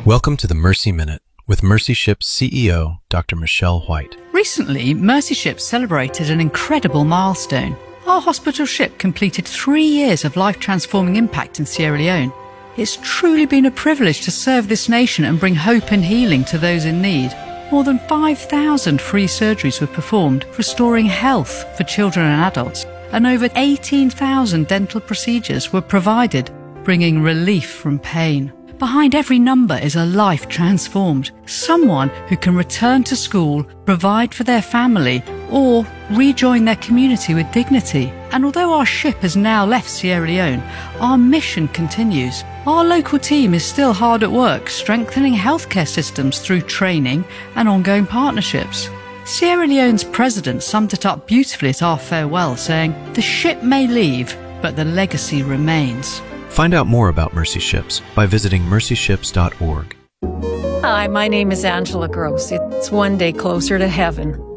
Welcome to the Mercy Minute with Mercy Ships CEO, Dr. Michelle White. Recently, Mercy Ships celebrated an incredible milestone. Our hospital ship completed 3 years of life-transforming impact in Sierra Leone. It's truly been a privilege to serve this nation and bring hope and healing to those in need. More than 5,000 free surgeries were performed, restoring health for children and adults, and over 18,000 dental procedures were provided, bringing relief from pain. Behind every number is a life transformed, someone who can return to school, provide for their family, or rejoin their community with dignity. And although our ship has now left Sierra Leone, our mission continues. Our local team is still hard at work, strengthening healthcare systems through training and ongoing partnerships. Sierra Leone's president summed it up beautifully at our farewell, saying, "The ship may leave, but the legacy remains." Find out more about Mercy Ships by visiting mercyships.org. Hi, my name is Angela Gross. It's one day closer to heaven.